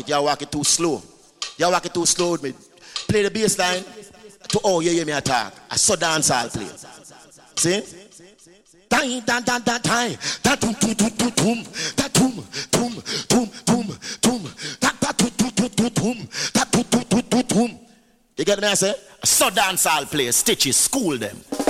You're walking too slow. You're walking too slow with me. Play the bass line to oh you hear me attack. I saw dance all play. See? Time, time, time, time, time. Ta tum tum tum tum tum. Ta tum tum tum tum tum. Ta ta tum tum tum tum tum. Ta tum tum tum tum tum. You get me I say? I saw dance all play. Stitches, school them.